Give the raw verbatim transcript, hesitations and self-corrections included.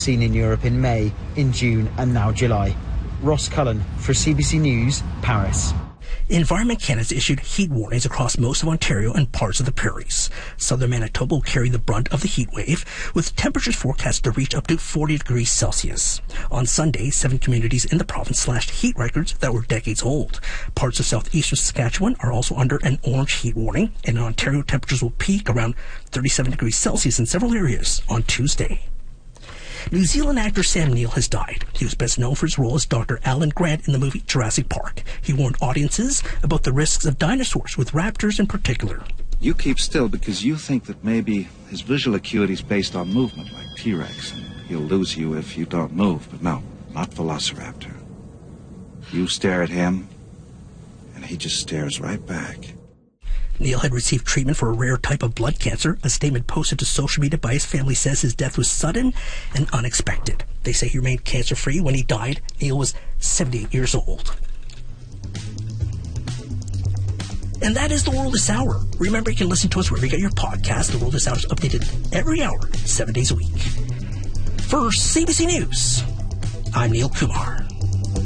seen in Europe in May, in June and now July. Ross Cullen for C B C News, Paris. Environment Canada's issued heat warnings across most of Ontario and parts of the prairies. Southern Manitoba will carry the brunt of the heat wave, with temperatures forecast to reach up to forty degrees Celsius. On Sunday, seven communities in the province slashed heat records that were decades old. Parts of southeastern Saskatchewan are also under an orange heat warning, and in Ontario, temperatures will peak around thirty-seven degrees Celsius in several areas on Tuesday. New Zealand actor Sam Neill has died. He was best known for his role as Doctor Alan Grant in the movie Jurassic Park. He warned audiences about the risks of dinosaurs, with raptors in particular. You keep still because you think that maybe his visual acuity is based on movement, like T-Rex, and he'll lose you if you don't move. But no, not Velociraptor. You stare at him, and he just stares right back. Neill had received treatment for a rare type of blood cancer. A statement posted to social media by his family says his death was sudden and unexpected. They say he remained cancer-free when he died. Neill was seventy-eight years old. And that is The World This Hour. Remember, you can listen to us wherever you get your podcast. The World This Hour is updated every hour, seven days a week. For C B C News, I'm Neil Kumar.